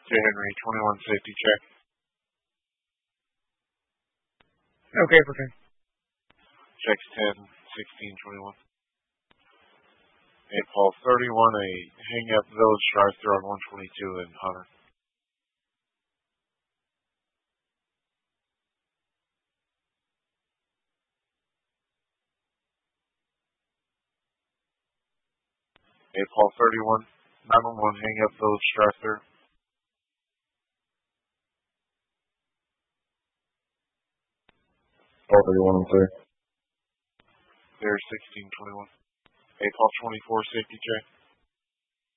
J. Henry, 21 safety check. Okay, for 10. Checks 10, 16, 21. 8 Paul 31, a hang-up village drive-thru on 122 in Hunter. Paul 31, 911 hang-up village drive-thru. Paul 31, sir. There's 1621. Paul 24 safety check.